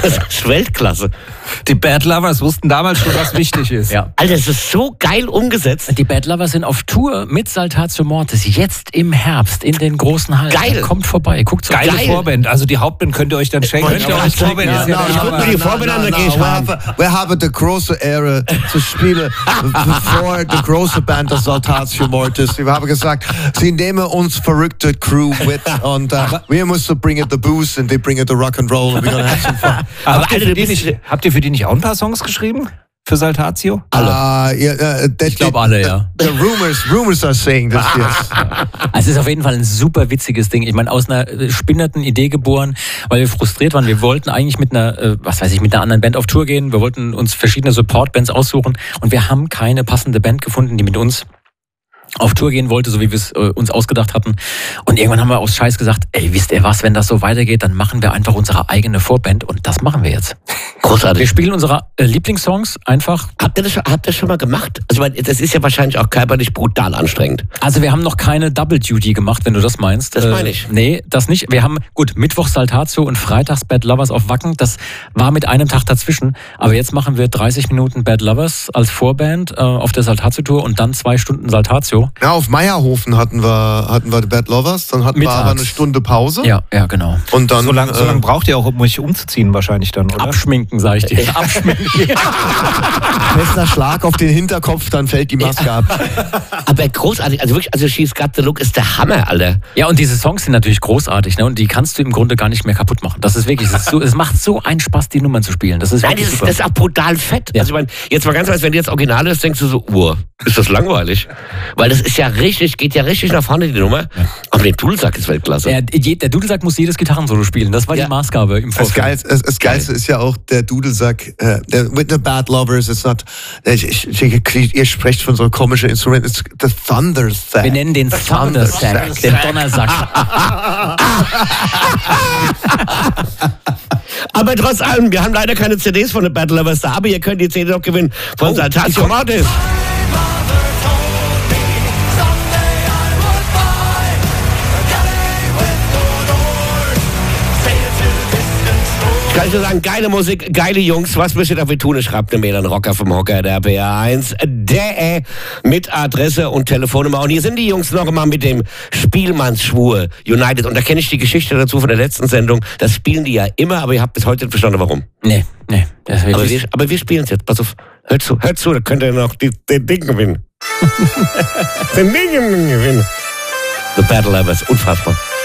Das ist Weltklasse. Die Bad Lovers wussten damals schon, was wichtig ist. Ja. Alter, das ist so geil umgesetzt. Die Bad Lovers sind auf Tour mit Saltatio Mortis jetzt im Herbst in den großen Hallen. Geil. Kommt vorbei, guckt so. Geile Geil. Vorband. Also die Hauptband könnt ihr euch dann schenken. Könnt ihr euch Vorband ist ja Ich guck mir die Vorband an, dann gehe ich haben. Wir haben die große Ehre zu spielen vor der großen Band der Saltatio Mortis. Wir haben gesagt, sie nehmen uns verrückte Crew mit und wir müssen bringen the booze und die bringen the rock and roll and we're gonna have some fun. Aber habt ihr für die nicht auch ein paar Songs geschrieben? Für Saltatio? Ich glaube alle, ja. The rumors are saying this, yes. Also es ist auf jeden Fall ein super witziges Ding. Ich meine, aus einer spinnerten Idee geboren, weil wir frustriert waren. Wir wollten eigentlich mit einer, mit einer anderen Band auf Tour gehen. Wir wollten uns verschiedene Support-Bands aussuchen und wir haben keine passende Band gefunden, die mit uns auf Tour gehen wollte, so wie wir es uns ausgedacht hatten. Und irgendwann haben wir aus Scheiß gesagt, ey, wisst ihr was, wenn das so weitergeht, dann machen wir einfach unsere eigene Vorband und das machen wir jetzt. Großartig. Wir spielen unsere Lieblingssongs einfach. Habt ihr das schon mal gemacht? Also das ist ja wahrscheinlich auch körperlich brutal anstrengend. Also wir haben noch keine Double Duty gemacht, wenn du das meinst. Das meine ich. Nee, das nicht. Wir haben, Mittwoch Saltatio und freitags Bad Lovers auf Wacken. Das war mit einem Tag dazwischen. Aber jetzt machen wir 30 Minuten Bad Lovers als Vorband auf der Saltatio-Tour und dann 2 Stunden Saltatio. Ja, auf Meierhofen hatten wir die Bad Lovers, dann hatten wir aber eine Stunde Pause. Ja, genau. Und dann So lange braucht ihr auch, um euch umzuziehen wahrscheinlich dann, oder? Abschminken, sag ich dir. Abschminken. fester Schlag auf den Hinterkopf, dann fällt die Maske ab. Aber großartig, also wirklich, also She's Got the Look ist der Hammer, Alter. Ja, und diese Songs sind natürlich großartig, ne? Und die kannst du im Grunde gar nicht mehr kaputt machen. Das ist wirklich, es macht so einen Spaß, die Nummern zu spielen. Das ist Nein, wirklich das super. ist auch brutal fett. Ja. Also ich meine, jetzt mal ganz ehrlich, wenn du jetzt Original ist, denkst du so, ist das langweilig? Weil das ist ja richtig, geht ja richtig nach vorne, die Nummer. Aber der Dudelsack ist Weltklasse. Der Dudelsack muss jedes Gitarrensolo spielen. Das war die Maßgabe im Vorfeld. Das Geilste ist ja auch der Dudelsack. With the Bad Lovers, it's not. Ihr sprecht von so einem komischen Instrument. It's the Thunder Sack. Wir nennen den Thundersack, den Donnersack. Aber trotz allem, wir haben leider keine CDs von The Bad Lovers da, aber ihr könnt die CD noch gewinnen von Saltatio Mortis. Ich kann nur sagen, geile Musik, geile Jungs. Was müsst ihr dafür tun? Schreibt eine Mail an Rocker vom Hocker, der PR1, der mit Adresse und Telefonnummer. Und hier sind die Jungs noch einmal mit dem Spielmannsschwur United. Und da kenne ich die Geschichte dazu von der letzten Sendung. Das spielen die ja immer, aber ihr habt bis heute nicht verstanden, warum. Nee. Aber wir spielen es jetzt. Pass auf, hört zu, da könnt ihr noch den Ding gewinnen. Den Ding gewinnen. The Bad Lovers, unfassbar.